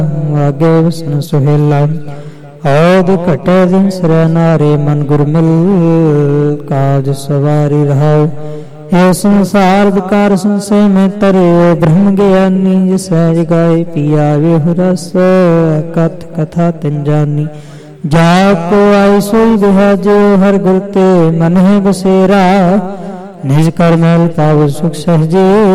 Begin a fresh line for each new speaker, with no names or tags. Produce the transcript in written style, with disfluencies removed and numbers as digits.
ਆਗੇ ਵਸਨ ਸੁਹੇਲਾ। ਔਦ ਘਟੇ ਦਿਨ ਸਿਰੈ ਨਾਰੇ ਮਨ ਗੁਰ ਮਿਲ ਕਾਜ ਸਵਾਰੀ ਰਹਾਉ। ਇਹ ਸੰਸਾਰ ਵਿਕਾਰ ਸੰਸੈ ਮੈਂ ਤਰਿਓ ਬ੍ਰਹਮ ਗਿਆਨੀ ਜਿਸੈ ਜਗਾਏ ਪੀਆ ਵੇਹੁ ਰਸ ਕਥ ਕਥਾ ਤਿਨ ਜਾਨੀ। ਜਾ ਕੋ ਆਈ ਸੋਈ ਬਿਹਾਜੋ ਹਰ ਗੁਰ ਤੇ ਮਨ ਹੈ ਬਸੇਰਾ ਨਿਜ ਕਰ ਮੈਲ ਪਾਵ ਸੁਖ ਸਹਜੇ।